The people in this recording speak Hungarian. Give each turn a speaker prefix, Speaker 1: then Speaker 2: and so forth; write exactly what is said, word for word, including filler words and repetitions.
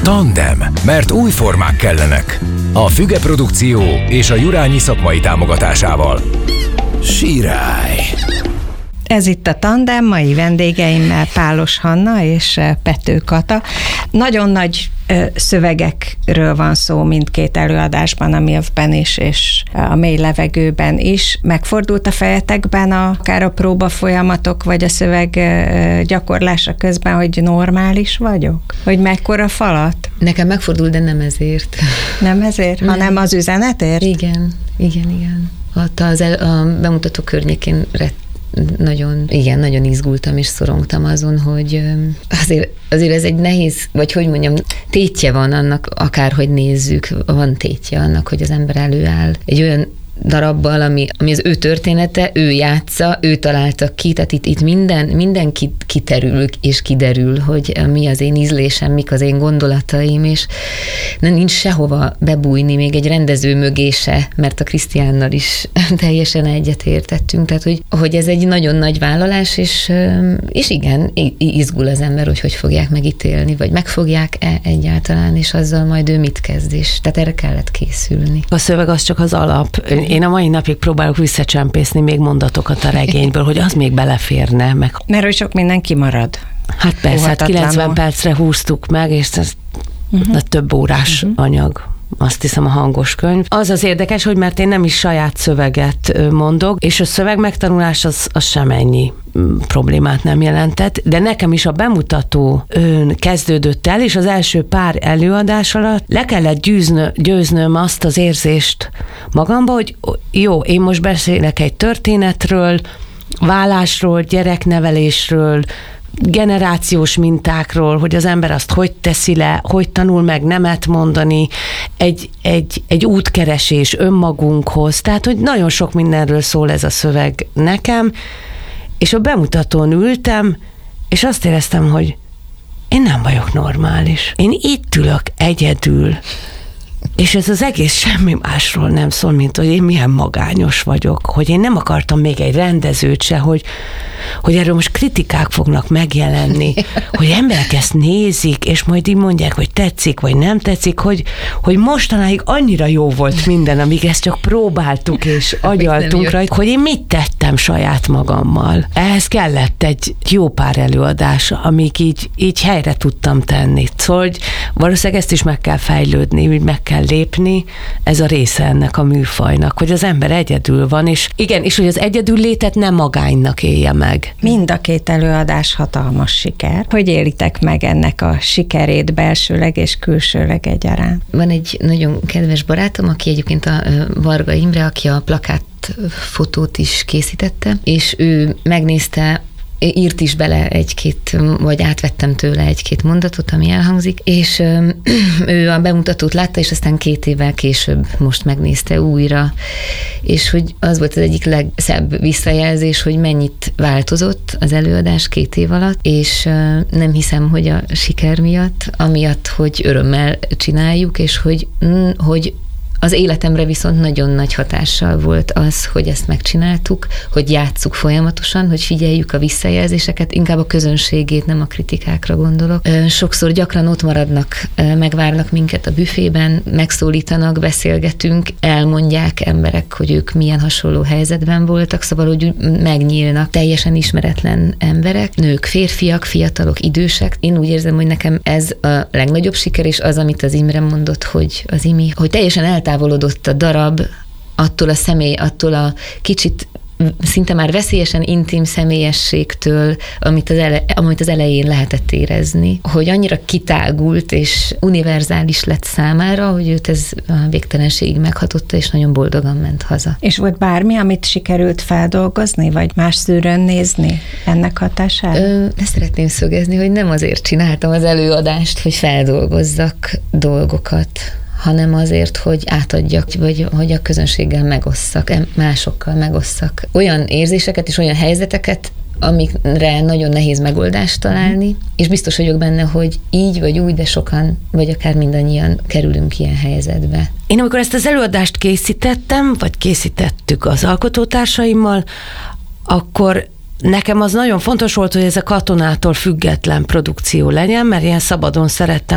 Speaker 1: Tandem, mert új formák kellenek. A Füge Produkció és a Jurányi szakmai támogatásával. Sirály.
Speaker 2: Ez itt a Tandem, mai vendégeimmel Pálos Hanna és Pető Kata. Nagyon nagy szövegekről van szó mindkét előadásban, a MILF-ben is, és a Mély levegőben is. Megfordult a fejetekben a, akár a próba folyamatok, vagy a szöveg gyakorlása közben, hogy normális vagyok? Hogy mekkora falat?
Speaker 3: Nekem megfordult, de nem ezért.
Speaker 2: Nem ezért, nem. Hanem az üzenetért?
Speaker 3: Igen, igen, igen. Ott az el, a bemutató környékén rett nagyon, igen, nagyon izgultam és szorongtam azon, hogy azért, azért ez egy nehéz, vagy hogy mondjam, tétje van annak, akárhogy nézzük, van tétje annak, hogy az ember előáll egy olyan darabbal, ami, ami az ő története, ő játsza, ő találta ki, tehát itt, itt minden, minden kiterül és kiderül, hogy mi az én ízlésem, mik az én gondolataim, és nem, nincs sehova bebújni, még egy rendező mögé se, mert a Krisztiánnal is teljesen egyetértettünk, tehát hogy, hogy ez egy nagyon nagy vállalás, és, és igen, izgul az ember, hogy hogy fogják megítélni, vagy megfogják-e egyáltalán, és azzal majd ő mit kezd, és tehát erre kellett készülni.
Speaker 4: A szöveg az csak az alap. Én a mai napig próbálok visszacsempészni még mondatokat a regényből, hogy az még beleférne. Meg...
Speaker 2: Mert hogy sok minden kimarad.
Speaker 4: Hát persze, hát kilencven percre húztuk meg, és ez uh-huh. több órás uh-huh. anyag. Azt hiszem a hangos könyv. Az az érdekes, hogy mert én nem is saját szöveget mondok, és a szöveg megtanulás az, az semennyi problémát nem jelentett, de nekem is a bemutató ön kezdődött el, és az első pár előadás alatt le kellett győznö, győznöm azt az érzést magamba, hogy jó, én most beszélek egy történetről, vállásról, gyereknevelésről, generációs mintákról, hogy az ember azt hogy teszi le, hogy tanul meg nemet mondani, egy, egy, egy útkeresés önmagunkhoz, tehát hogy nagyon sok mindenről szól ez a szöveg nekem, és a bemutatón ültem, és azt éreztem, hogy én nem vagyok normális. Én itt ülök egyedül, és ez az egész semmi másról nem szól, mint hogy én milyen magányos vagyok, hogy én nem akartam még egy rendezőt se, hogy, hogy erről most kritikák fognak megjelenni, hogy emberek ezt nézik, és majd így mondják, hogy tetszik, vagy nem tetszik, hogy, hogy mostanáig annyira jó volt minden, amíg ezt csak próbáltuk, és agyaltunk rajta, hogy én mit tettem saját magammal. Ehhez kellett egy jó pár előadás, amíg így, így helyre tudtam tenni. Szóval, hogy valószínűleg ezt is meg kell fejlődni, hogy meg kell lépni, ez a része ennek a műfajnak, hogy az ember egyedül van, és igen, és hogy az egyedül létet nem magánynak élje meg.
Speaker 2: Mind a két előadás hatalmas siker. Hogy élitek meg ennek a sikerét belsőleg és külsőleg egyaránt?
Speaker 3: Van egy nagyon kedves barátom, aki egyébként a Varga Imre, aki a plakát fotót is készítette, és ő megnézte, írt is bele egy-két, vagy átvettem tőle egy-két mondatot, ami elhangzik, és ő a bemutatót látta, és aztán két évvel később most megnézte újra, és hogy az volt az egyik legszebb visszajelzés, hogy mennyit változott az előadás két év alatt, és nem hiszem, hogy a siker miatt, amiatt, hogy örömmel csináljuk, és hogy, hogy az életemre viszont nagyon nagy hatással volt az, hogy ezt megcsináltuk, hogy játsszuk folyamatosan, hogy figyeljük a visszajelzéseket, inkább a közönségét, nem a kritikákra gondolok. Sokszor gyakran ott maradnak, megvárnak minket a büfében, megszólítanak, beszélgetünk, elmondják emberek, hogy ők milyen hasonló helyzetben voltak, szóval, hogy megnyílnak teljesen ismeretlen emberek, nők, férfiak, fiatalok, idősek. Én úgy érzem, hogy nekem ez a legnagyobb siker, és az, amit az Imre mondott, hogy az Imi, hogy teljesen el távolodott a darab attól a személy, attól a kicsit szinte már veszélyesen intim személyességtől, amit az, ele, amit az elején lehetett érezni, hogy annyira kitágult és univerzális lett számára, hogy őt ez a végtelenségig meghatotta, és nagyon boldogan ment haza.
Speaker 2: És volt bármi, amit sikerült feldolgozni, vagy más szűrőn nézni ennek hatására?
Speaker 3: Ezt szeretném szögezni, hogy nem azért csináltam az előadást, hogy feldolgozzak dolgokat, hanem azért, hogy átadjak, vagy hogy a közönséggel megosszak, másokkal megosszak olyan érzéseket és olyan helyzeteket, amikre nagyon nehéz megoldást találni, és biztos vagyok benne, hogy így vagy úgy, de sokan, vagy akár mindannyian kerülünk ilyen helyzetbe.
Speaker 4: Én amikor ezt az előadást készítettem, vagy készítettük az alkotótársaimmal, akkor nekem az nagyon fontos volt, hogy ez a Katonától független produkció legyen, mert ilyen szabadon szerettem